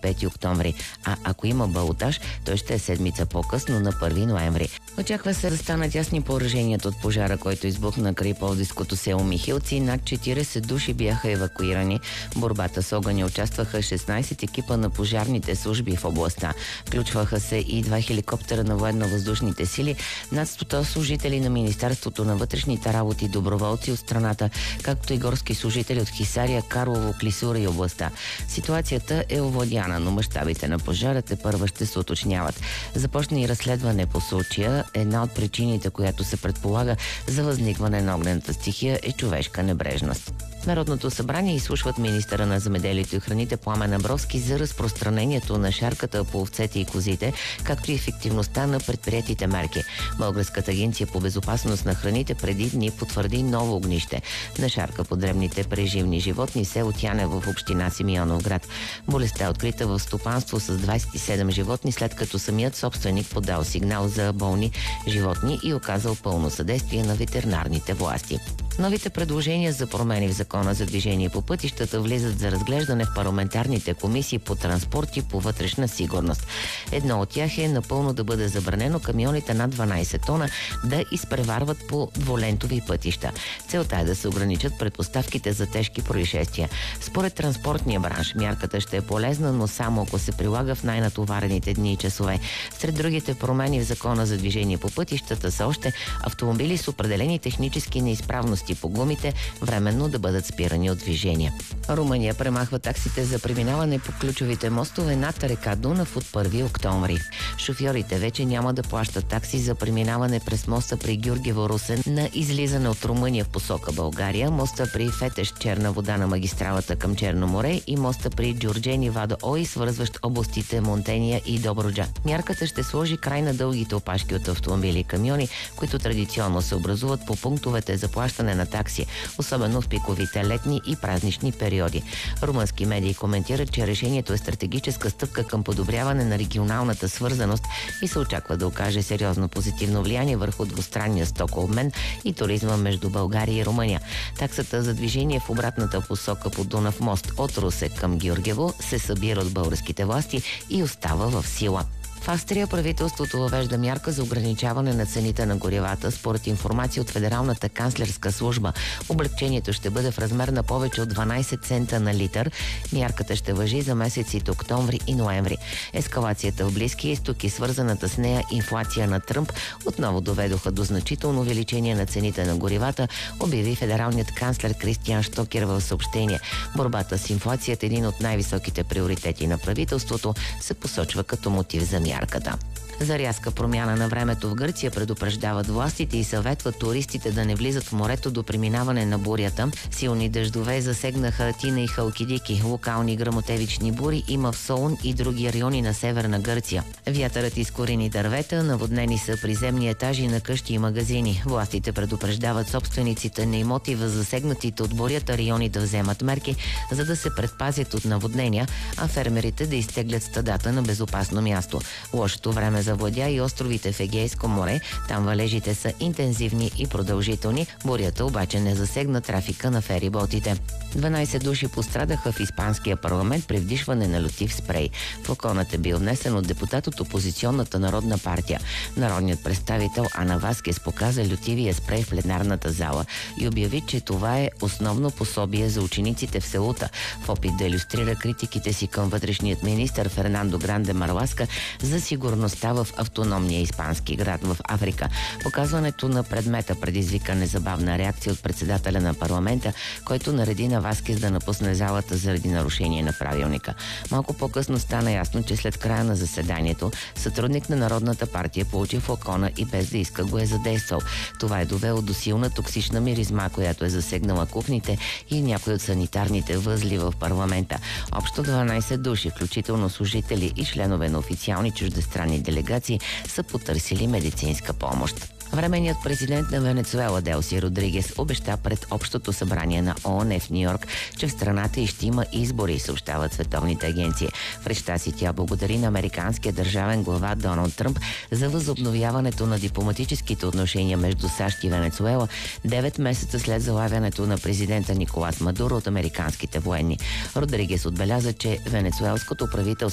5 октомври, а ако има балотаж, той ще е седмица по-късно на 1 ноември. Очаква се да станат ясни пораженията от пожара, който избухна край Пловдивското село Михилци. Над 40 души бяха евакуирани. В борбата с огъня участваха 16 екипа на пожарните служби в областта. Включваха се и 2 хеликоптера на военно-въздушните сили, над 100 служители на Министерството на вътрешните работи, доброволци от страната, както и горски служители от Хисария, Карлово, Клисура и областта. Ситуацията е овладяна, но мащабите на пожара тепърва ще се уточняват. Започна и разследване по случая. Една от причините, която се предполага за възникване на огнената стихия, е човешка небрежност. Народното събрание изслушват министъра на земеделието и храните Пламен Абровски за разпространението на шарката по овцете и козите, както и ефективността на предприетите мерки. Българската агенция по безопасност на храните преди дни потвърди ново огнище на шарка по дребните преживни животни в село Тянево в община Симеоновград. Болестта е открита в стопанство с 27 животни, след като самият собственик подал сигнал за болни животни и оказал пълно съдействие на ветеринарните власти. Новите предложения за промени в Закона за движение по пътищата влизат за разглеждане в парламентарните комисии по транспорт и по вътрешна сигурност. Едно от тях е напълно да бъде забранено камионите над 12 тона да изпреварват по двулентови пътища. Целта е да се ограничат предпоставките за тежки происшествия. Според транспортния бранш, мярката ще е полезна, но само ако се прилага в най-натоварените дни и часове. Сред другите промени в Закона за движение по пътищата са още автомобили с определени технически неизправности по гумите временно да бъдат спирани от движение. Румъния премахва таксите за преминаване по ключовите мостове над река Дунав от 1 октомври. Шофьорите вече няма да плащат такси за преминаване през моста при Гюргево-Русен на излизане от Румъния в посока България, моста при Фетеш Черна вода на магистралата към Черно море и моста при Джурджени Вадо Ой, свързващ областите Монтения и Добруджа. Мярката ще сложи край на дългите опашки от автомобили и камиони, които традиционно се образуват по пунктовете за плащане на такси, особено в пиковите летни и празнични периоди. Румънски медии коментират, че решението е стратегическа стъпка към подобряване на регионалната свързаност и се очаква да окаже сериозно позитивно влияние върху двустранния стокообмен и туризма между България и Румъния. Таксата за движение в обратната посока по Дунав мост от Русе към Гюргево се събира от българските власти и остава в сила. В Австрия правителството въвежда мярка за ограничаване на цените на горивата. Според информация от Федералната канцлерска служба, облекчението ще бъде в размер на повече от 12 цента на литър. Мярката ще важи за месеците октомври и ноември. Ескалацията в Близкия изток и свързаната с нея инфлация на Тръмп отново доведоха до значително увеличение на цените на горивата, обяви федералният канцлер Кристиан Штокер в съобщение. Борбата с инфлацията, един от най-високите приоритети на правителството, се посочва като мотив за мярката. За рязка промяна на времето в Гърция предупреждават властите и съветват туристите да не влизат в морето до преминаване на бурята. Силни дъждове засегнаха Атина и Халкидики. Локални гръмотевични бури има в Солун и други райони на северна Гърция. Вятърът изкорени дървета, наводнени са приземни етажи на къщи и магазини. Властите предупреждават собствениците на имоти в засегнатите от бурята райони да вземат мерки, за да се предпазят от наводнения, а фермерите да изтеглят стадата на безопасно място. Лошото време завладя и островите в Егейско море. Там валежите са интензивни и продължителни. Бурята обаче не засегна трафика на фериботите. 12 души пострадаха в испанския парламент при вдишване на лютив спрей. Флаконът е бил внесен от депутат от опозиционната народна партия. Народният представител Ана Васкес показа лютивия спрей в пленарната зала и обяви, че това е основно пособие за учениците в Селута, в опит да илюстрира критиките си към вътрешният министър Фернандо Гранде Марласка за сигурността в автономния испански град в Африка. Показването на предмета предизвика незабавна реакция от председателя на парламента, който нареди на Васкес да напусне залата заради нарушение на правилника. Малко по-късно стана ясно, че след края на заседанието сътрудник на Народната партия получи флакона и без да иска го е задействал. Това е довело до силна токсична миризма, която е засегнала кухните и някои от санитарните възли в парламента. Общо 12 души, включително служители и членове на официални чуждестранни делегации, са потърсили медицинска помощ. Временният президент на Венецуела Делси Родригес обеща пред Общото събрание на ООН в Нью-Йорк, че в страната и ще има избори, съобщават световните агенции. В речта си тя благодари на американския държавен глава Доналд Тръмп за възобновяването на дипломатическите отношения между САЩ и Венецуела 9 месеца след залавянето на президента Николас Мадуро от американските военни. Родригес отбеляза, че венецуелското правителство